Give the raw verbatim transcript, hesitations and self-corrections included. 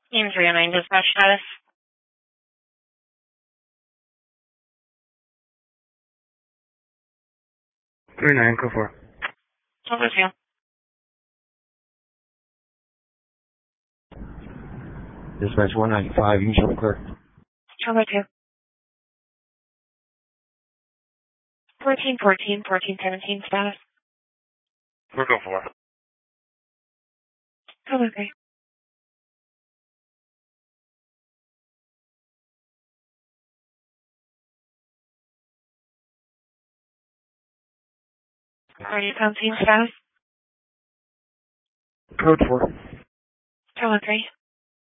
Team three oh nine dispatch status. three nine, go for it. Over two. Dispatch one ninety-five, you can show me clear. Over two. fourteen fourteen, fourteen seventeen status. We'll go for it. Over three. Are you pound scene status? Code four. Over three.